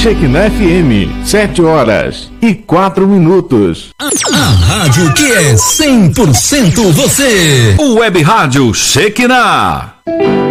Shekinah FM, 7h04. A rádio que é 100% você. O Web Rádio Shekinah.